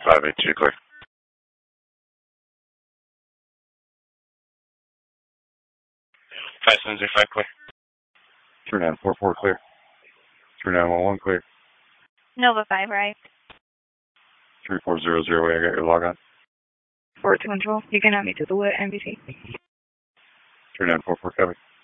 582 clear. 5705 clear. 3944 clear. 3911 clear. Nova 5, right? 3400, I got your log on. 4 to control. You can have me to the wood, NBC. 3944 copy.